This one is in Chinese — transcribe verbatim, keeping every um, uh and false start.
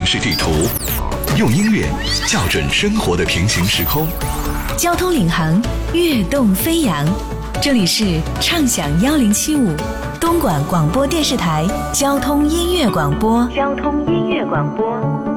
市地图，用音乐校准生活的平行时空。 交通领航，跃动飞扬。这里是畅享幺零七五东莞广播电视台交通音乐广播。交通音乐广播。